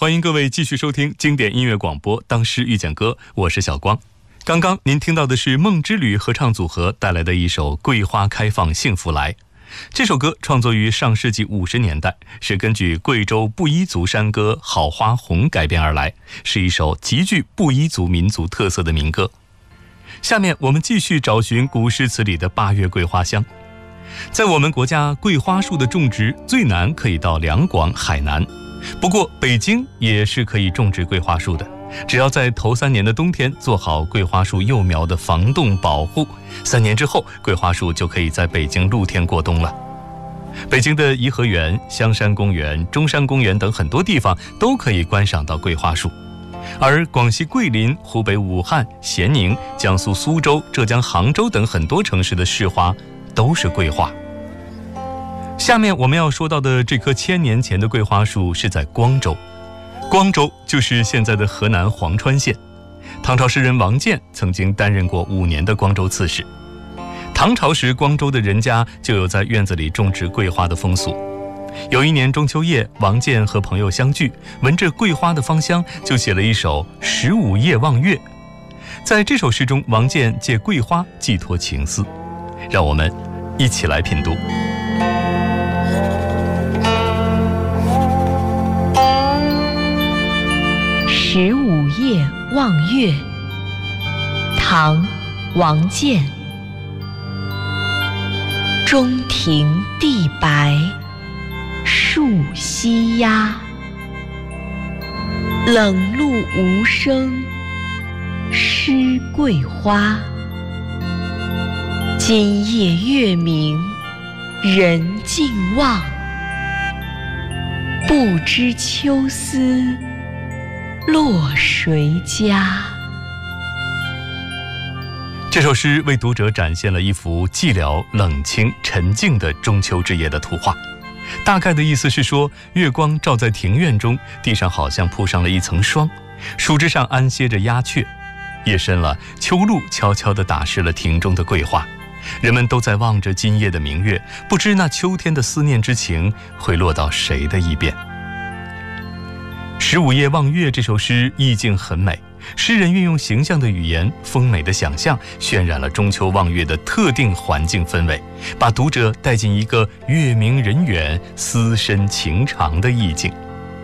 欢迎各位继续收听经典音乐广播《当诗遇见歌》，我是小光。刚刚您听到的是梦之旅合唱组合带来的一首《桂花开放幸福来》。这首歌创作于上世纪50年代，是根据贵州布依族山歌《好花红》改编而来，是一首极具布依族民族特色的民歌。下面我们继续找寻古诗词里的8月桂花香。在我们国家，桂花树的种植最难可以到两广、海南，不过北京也是可以种植桂花树的，只要在头3年的冬天做好桂花树幼苗的防冻保护，3年之后桂花树就可以在北京露天过冬了。北京的颐和园、香山公园、中山公园等很多地方都可以观赏到桂花树，而广西桂林、湖北武汉、咸宁、江苏苏州、浙江杭州等很多城市的市花都是桂花。下面我们要说到的这棵1000年前的桂花树是在光州，光州就是现在的河南潢川县。唐朝诗人王建曾经担任过5年的光州刺史。唐朝时，光州的人家就有在院子里种植桂花的风俗。有一年中秋夜，王建和朋友相聚，闻着桂花的芳香，就写了一首《15夜望月》。在这首诗中，王建借桂花寄托情思，让我们一起来品读。 15夜望月，唐·王建。中庭地白，树栖鸦。冷露无声，湿桂花。今夜月明，人尽望。不知秋思落谁家。 这首诗为读者展现了一幅寂寥、冷清、沉静的中秋之夜的图画。大概的意思是说，月光照在庭院中，地上好像铺上了一层霜，树枝上安歇着鸦雀。夜深了，秋露悄悄地打湿了庭中的桂花，人们都在望着今夜的明月，不知那秋天的思念之情会落到谁的一边。15夜望月这首诗意境很美，诗人运用形象的语言、丰美的想象，渲染了中秋望月的特定环境氛围，把读者带进一个月明人远、思深情长的意境。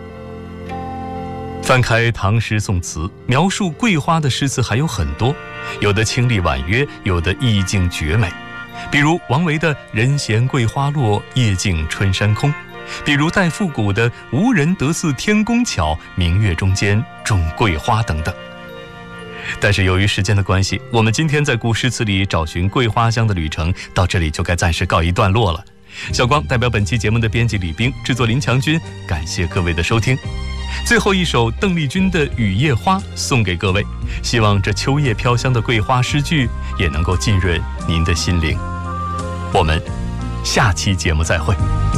翻开唐诗宋词，描述桂花的诗词还有很多，有的清丽婉约，有的意境绝美。比如王维的“人闲桂花落，夜静春山空”，比如戴复古的“无人得似天工巧，明月中间种桂花”等等。但是由于时间的关系，我们今天在古诗词里找寻桂花香的旅程到这里就该暂时告一段落了。小光代表本期节目的编辑李冰，制作林强军，感谢各位的收听。最后一首邓丽君的《雨夜花》送给各位，希望这秋夜飘香的桂花诗句也能够浸润您的心灵。我们下期节目再会。